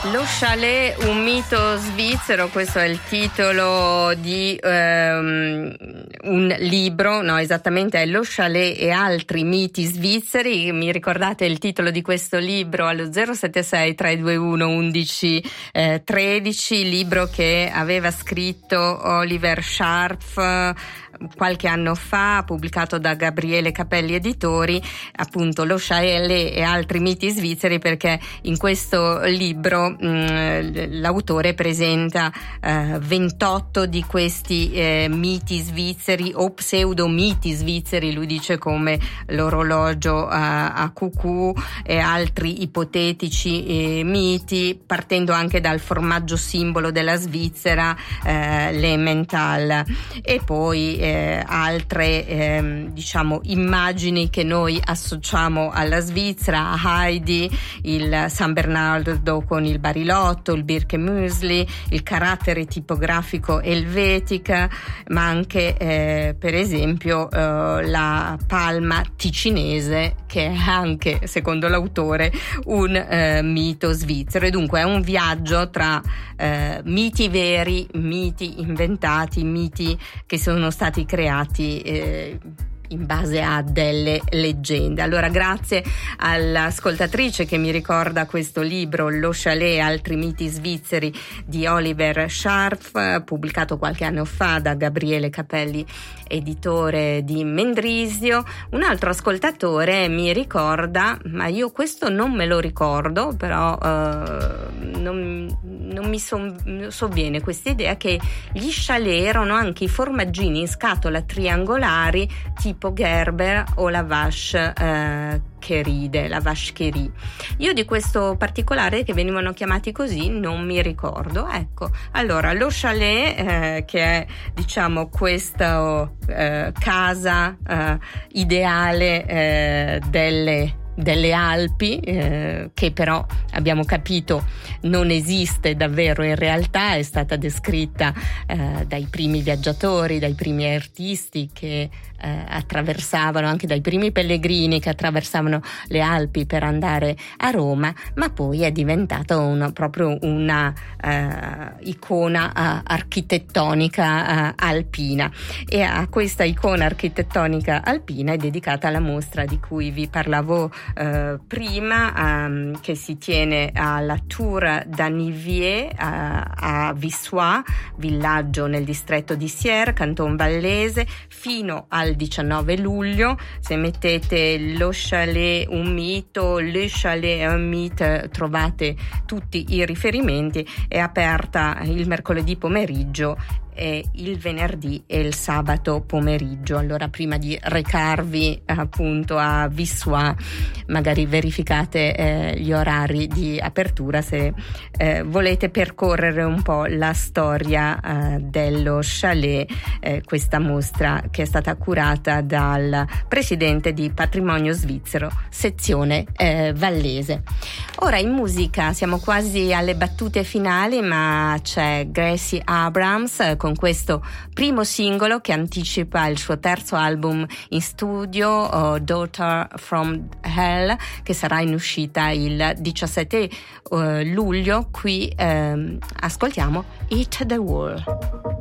Lo chalet, un mito svizzero, questo è il titolo di un libro, no, esattamente è Lo chalet e altri miti svizzeri. Mi ricordate il titolo di questo libro allo 076 321 11 13, libro che aveva scritto Oliver Scharf qualche anno fa, pubblicato da Gabriele Capelli Editori, appunto Lo chalet e altri miti svizzeri, perché in questo libro l'autore presenta 28 di questi miti svizzeri o pseudomiti svizzeri, lui dice, come l'orologio a cucù e altri ipotetici miti, partendo anche dal formaggio simbolo della Svizzera, l'Emmental, e poi altre diciamo immagini che noi associamo alla Svizzera, Heidi, il San Bernardo con il barilotto, il Birkemüsli, il carattere tipografico elvetica, ma anche per esempio la palma ticinese, che è anche, secondo l'autore, un mito svizzero. E dunque è un viaggio tra miti veri, miti inventati, miti che sono stati creati in base a delle leggende. Allora, grazie all'ascoltatrice che mi ricorda questo libro, Lo chalet e altri miti svizzeri di Oliver Scharf, pubblicato qualche anno fa da Gabriele Capelli, editore di Mendrisio. Un altro ascoltatore mi ricorda, ma io questo non me lo ricordo, però non mi sovviene questa idea, che gli chalet erano anche i formaggini in scatola triangolari tipo Gerber o la vache Queride, la vache Querie. Io di questo particolare, che venivano chiamati così, non mi ricordo. Ecco, allora Lo chalet, che è, diciamo, questa casa ideale delle Alpi, che però abbiamo capito non esiste davvero in realtà, è stata descritta dai primi viaggiatori, dai primi artisti che attraversavano, anche dai primi pellegrini che attraversavano le Alpi per andare a Roma, ma poi è diventata proprio una icona architettonica alpina, e a questa icona architettonica alpina è dedicata la mostra di cui vi parlavo prima, che si tiene alla Tour d'Anniviers a Vissois, villaggio nel distretto di Sierre, Canton Vallese, fino al 19 luglio. Se mettete Lo chalet un mito, Le chalet un mythe, trovate tutti i riferimenti. È aperta il mercoledì pomeriggio e il venerdì e il sabato pomeriggio. Allora, prima di recarvi appunto a Vissois, magari verificate gli orari di apertura se volete percorrere un po' la storia dello chalet, questa mostra che è stata curata dal presidente di Patrimonio Svizzero, sezione Vallese. Ora in musica siamo quasi alle battute finali, ma c'è Gracie Abrams con questo primo singolo che anticipa il suo terzo album in studio, Daughter from Hell, che sarà in uscita il 17 luglio. Qui ascoltiamo Eat the World.